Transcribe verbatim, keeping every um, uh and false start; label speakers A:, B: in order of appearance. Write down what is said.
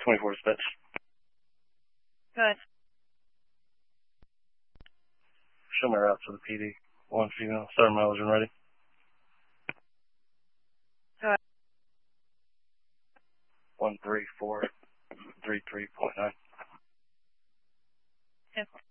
A: twenty-four dispatch.
B: Good.
A: Show my route to the P D. One female, seven miles and ready.
B: Good.
A: One three four three three point nine.
B: Good.